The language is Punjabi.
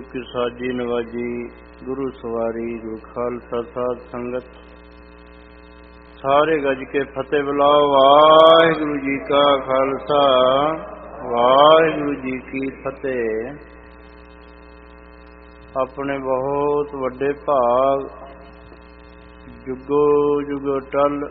ਕੀ ਸਾਜੀ ਨਵਾਜੀ, ਗੁਰੂ ਸਵਾਰੀ, ਗੁਰੂ ਖਾਲਸਾ ਸਾਧ ਸੰਗਤ। ਸਾਰੇ ਗੱਜ ਕੇ ਫਤਿਹ ਬੁਲਾਓ। ਵਾਹਿਗੁਰੂ ਜੀ ਕਾ ਖਾਲਸਾ, ਵਾਹਿਗੁਰੂ ਜੀ ਕੀ ਫਤਿਹ। ਆਪਣੇ ਬਹੁਤ ਵੱਡੇ ਭਾਗ ਜੁਗੋ ਜੁਗੋ ਟਲ